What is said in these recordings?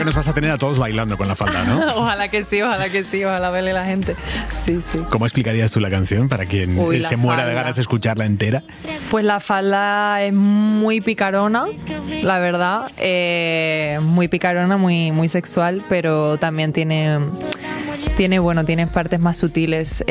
que nos vas a tener a todos bailando con la falda, ¿no? Ojalá que sí, ojalá vele la gente. Sí. ¿Cómo explicarías tú la canción para quien se muera de ganas de escucharla entera? Pues la falda es muy picarona, la verdad. Muy picarona, muy sexual, pero también tiene partes más sutiles.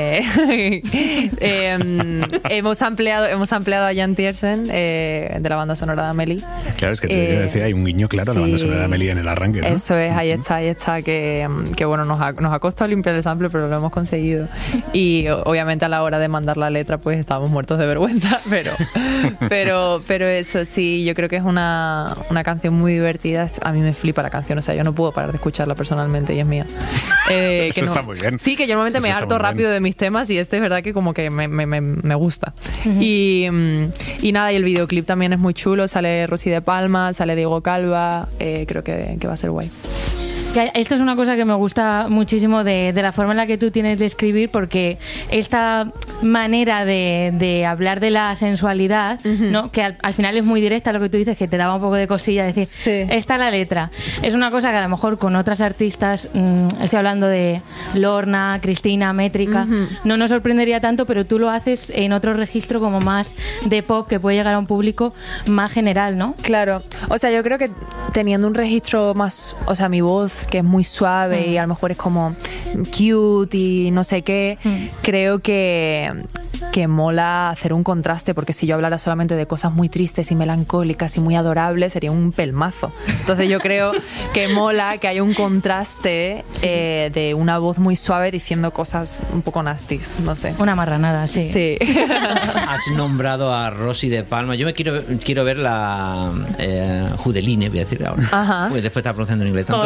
Hemos ampliado a Jan Tiersen de la banda sonora de Amélie. Claro, es que te iba a decir, hay un guiño claro a la banda sonora de Amélie en el arranque, ¿no? Eso es, ahí está, que bueno, nos ha costado limpiar el sample, pero lo hemos conseguido. Y obviamente a la hora de mandar la letra, pues estábamos muertos de vergüenza, pero eso sí, yo creo que es una canción muy divertida. A mí me flipa la canción, o sea, yo no puedo parar de escucharla personalmente y es mía. Eso está muy bien. Sí, que yo normalmente me harto rápido de mis temas y este es verdad que como que me gusta. Uh-huh. Y nada, y el videoclip también es muy chulo, sale Rosy de Palma, sale Diego Calva, creo que va a ser guay. Esto es una cosa que me gusta muchísimo de la forma en la que tú tienes de escribir, porque esta manera de hablar de la sensualidad, uh-huh, ¿no? Que al final es muy directa, lo que tú dices, que te daba un poco de cosilla decir, sí, esta es la letra. Es una cosa que a lo mejor con otras artistas, estoy hablando de Lorna, Cristina, Métrica, uh-huh, no nos sorprendería tanto, pero tú lo haces en otro registro como más de pop, que puede llegar a un público más general, ¿no? Claro, o sea, yo creo que teniendo un registro más, o sea, mi voz, que es muy suave, y a lo mejor es como cute y no sé qué, creo que mola hacer un contraste, porque si yo hablara solamente de cosas muy tristes y melancólicas y muy adorables sería un pelmazo. Entonces yo creo que mola que haya un contraste, sí, de una voz muy suave diciendo cosas un poco nasties, no sé. Una marranada, sí. Sí. Has nombrado a Rosy de Palma. Yo me quiero ver la Judeline, voy a decir ahora. Ajá. Pues después está pronunciando en inglés.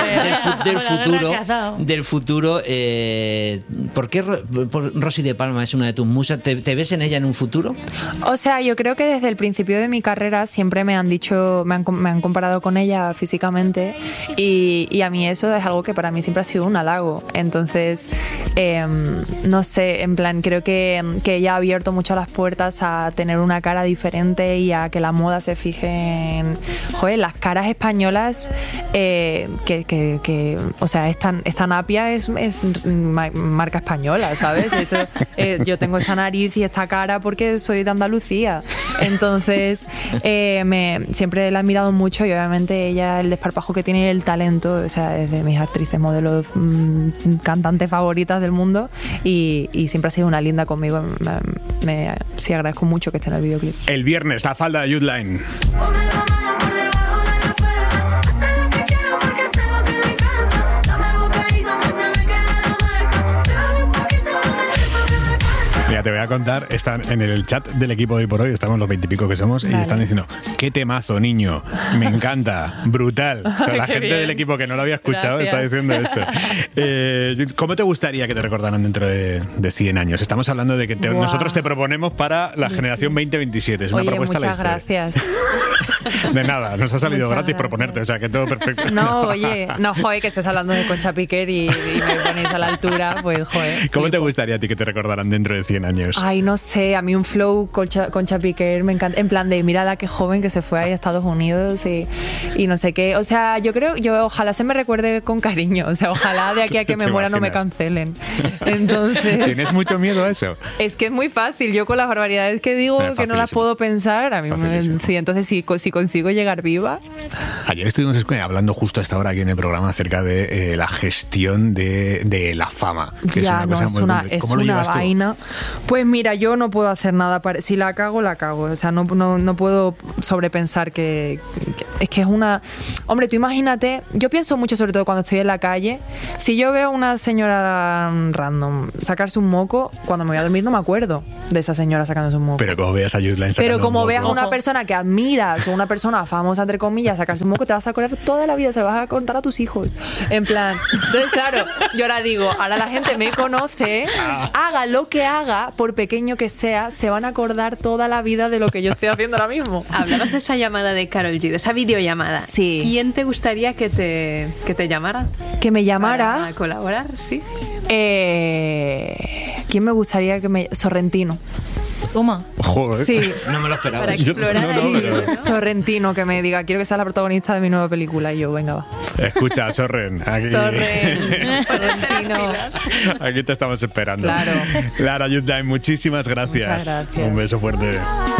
Del futuro. ¿Por qué Rosy de Palma es una de tus musas? ¿Te ves en ella en un futuro? O sea, yo creo que desde el principio de mi carrera siempre me han dicho, me han comparado con ella físicamente, y a mí eso es algo que para mí siempre ha sido un halago. Entonces, no sé, en plan, creo que ella ha abierto mucho las puertas a tener una cara diferente y a que la moda se fije en, las caras españolas, o sea, esta napia es marca española, ¿sabes? Esto, yo tengo esta nariz y esta cara porque soy de Andalucía. Entonces, siempre la he admirado mucho, y obviamente ella, el desparpajo que tiene y el talento, o sea, es de mis actrices, modelos, cantantes favoritas del mundo, y siempre ha sido una linda conmigo. Sí, agradezco mucho que esté en el videoclip. El viernes, la falda de Youthline. Mira, te voy a contar, están en el chat del equipo de Hoy por Hoy, estamos los 20 y pico que somos, y están diciendo, qué temazo, niño, me encanta, brutal. O sea, la gente bien del equipo que no lo había escuchado, gracias, está diciendo esto. ¿Cómo te gustaría que te recordaran dentro de 100 años? Estamos hablando de que nosotros te proponemos para la generación 2027, es una propuesta a la historia. Muchas gracias. De nada, nos ha salido gratis proponerte, o sea, que todo perfecto. Que estés hablando de Concha Piquer y me ponéis a la altura, pues ¿Cómo te gustaría a ti que te recordaran dentro de 100 años? Ay, no sé, a mí un flow Concha Piquer me encanta, en plan de mírala qué joven que se fue ahí a Estados Unidos y no sé qué, o sea, yo ojalá se me recuerde con cariño, o sea, ojalá de aquí a que me muera no me cancelen. Entonces, ¿tienes mucho miedo a eso? Es que es muy fácil, yo con las barbaridades que digo que no las puedo pensar, a mí sí, entonces si consigo llegar viva. Ayer estuvimos hablando justo a esta hora aquí en el programa acerca de la gestión de la fama, que ya, es una cosa muy complicada. ¿Cómo lo llevas tú? Vaina. Pues mira, yo no puedo hacer nada si la cago, o sea, no puedo sobrepensar que es que es una... Hombre, tú imagínate, yo pienso mucho sobre todo cuando estoy en la calle, si yo veo a una señora random sacarse un moco, cuando me voy a dormir no me acuerdo de esa señora sacándose un moco. Pero como veas a Youthline sacando Pero como un moco, veas a una persona que admiras o una persona famosa, entre comillas, sacarse un moco, te vas a acordar toda la vida, se lo vas a contar a tus hijos. En plan, entonces claro, yo ahora digo, ahora la gente me conoce, haga lo que haga, por pequeño que sea, se van a acordar toda la vida de lo que yo estoy haciendo ahora mismo. Hablabas de esa llamada de Karol G, de esa videollamada. Sí. ¿Quién te gustaría que te llamara? ¿Que me llamara? Para colaborar, sí. ¿Quién me gustaría que me... Sorrentino. Toma. Joder. Sí. No me lo esperaba. Para explorar. Sorrentino, que me diga, quiero que seas la protagonista de mi nueva película. Y yo, venga, va. Escucha, Sorren. Aquí, Sorrentino. aquí te estamos esperando. Claro. Lara Youth Line, muchísimas gracias. Muchas gracias. Un beso fuerte.